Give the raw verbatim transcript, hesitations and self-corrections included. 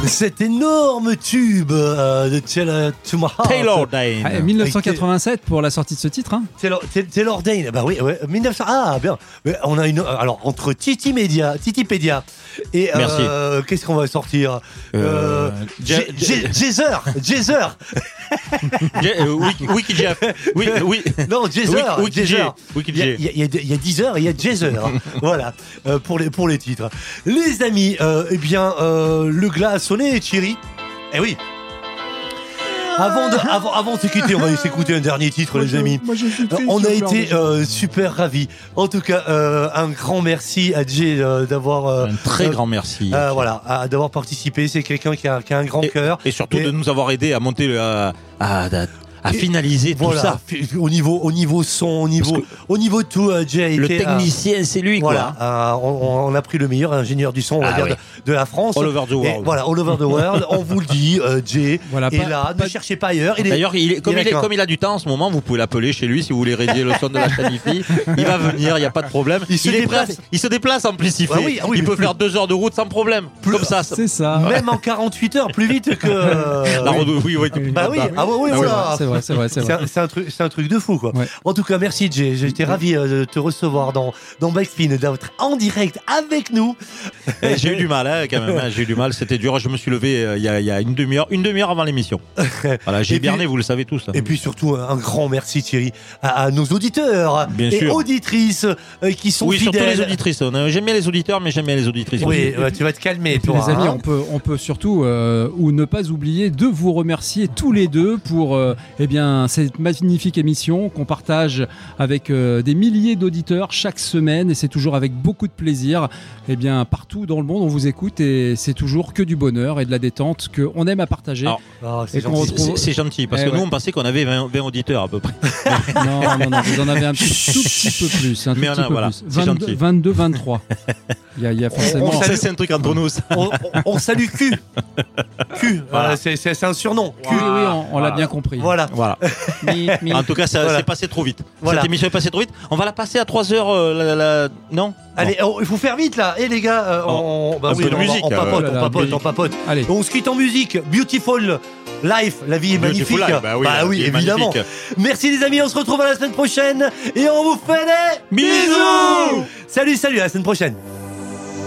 cet énorme tube euh, de Taylor to My Heart. Taylor Dayne. Ah, dix-neuf cent quatre-vingt-sept pour la sortie de ce titre. Hein. Taylor, Taylor Dayne, bah oui, ouais, mille neuf cents. Ah bien, mais on a une. Alors entre Titi Media, Titipédia et euh, qu'est-ce qu'on va sortir euh, euh, Jazzer, Jazzer. Wiki Jeff. Oui, oui. Non, Jazzer. Wiki Jazzer. Il y a, il y a, il y a Deezer et il y a Jazzer. Voilà, euh, pour les pour les titres. Les amis, euh, eh bien, euh, le glas a sonné, Thierry. Eh oui. Avant de, avant, avant de se quitter, on va s'écouter un dernier titre, moi les je, amis. Moi je suis triste, on a été euh, super ravis. En tout cas, euh, un grand merci à Jay euh, d'avoir. Euh, un très euh, grand merci. Euh, voilà, à, d'avoir participé. C'est quelqu'un qui a, qui a un grand et, cœur. Et surtout et, de nous avoir aidé à monter le. À, à, à, à finaliser tout voilà, ça. Au niveau, au niveau son, au niveau, au niveau de tout, euh, Jay a le été. Le technicien, euh, c'est lui, voilà, quoi. Euh, on, on a pris le meilleur ingénieur du son, on va ah, dire, oui. de, de la France. All over the world. Et voilà, all over the world. On vous le dit, euh, Jay voilà, est pas, là. Pas... Ne cherchez pas ailleurs. Il est, D'ailleurs, il est, comme, il, il, est, comme il a du temps en ce moment, vous pouvez l'appeler chez lui si vous voulez régler le son de la Chanifi. Il va venir, il n'y a pas de problème. Il, il, est déplace. prêt, il se déplace en plus. Il, fait, ah oui, ah oui, il peut plus... faire deux heures de route sans problème. Plus, comme ça. C'est ça. Même en quarante-huit heures, plus vite que. La route, oui, oui. Bah oui, ah oui, voilà. C'est vrai, c'est vrai, c'est vrai. C'est un truc, c'est un truc de fou, quoi. Ouais. En tout cas, merci Jay. J'étais ravi euh, de te recevoir dans, dans Backspin, d'être en direct avec nous. Et j'ai eu du mal, hein, quand même. Hein, j'ai eu du mal, c'était dur. Je me suis levé euh, il, y a, il y a une demi-heure, une demi-heure avant l'émission. Voilà, j'ai hiberné, vous le savez tous. Hein. Et puis surtout, un grand merci Thierry à, à nos auditeurs bien et sûr. auditrices euh, qui sont oui, fidèles. Oui, surtout les auditrices. J'aime bien les auditeurs, mais j'aime bien les auditrices. Oui, ouais, tu vas te calmer. Et puis, toi, les amis, hein. on peut, on peut surtout euh, ou ne pas oublier de vous remercier tous les deux pour euh, eh bien, cette magnifique émission qu'on partage avec euh, des milliers d'auditeurs chaque semaine et c'est toujours avec beaucoup de plaisir. Eh bien, partout dans le monde, on vous écoute et c'est toujours que du bonheur et de la détente qu'on aime à partager. Alors, oh, c'est, et gentil. Retrouve... C'est, c'est gentil parce eh que ouais. nous, on pensait qu'on avait vingt, vingt auditeurs à peu près. non, non, non, vous en avez un tout, tout petit peu plus. Un tout Mais petit on a, peu voilà, plus. vingt-deux, vingt-deux, vingt-trois. Il y a, il y a forcément. On, on salue... C'est un truc entre nous. Ça. On, on, on salue Q. Q, voilà. euh, c'est, c'est, c'est un surnom. Q. Oui, oui, on, on voilà. l'a bien compris. Voilà. voilà. mi, mi. En tout cas, ça, voilà. c'est passé trop vite. Voilà. Cette émission est passée trop vite. On va la passer à trois heures. Euh, la, la... Non Allez, il oh, faut faire vite là. Et eh, les gars, euh, on, oh, bah, oui, on, musique, on, on papote, là, on papote, on papote. Allez. On se quitte en musique. Beautiful Life, la vie est Beautiful magnifique. Life, bah oui, bah oui évidemment. Magnifique. Merci les amis, on se retrouve à la semaine prochaine et on vous fait des bisous. Salut, salut, à la semaine prochaine.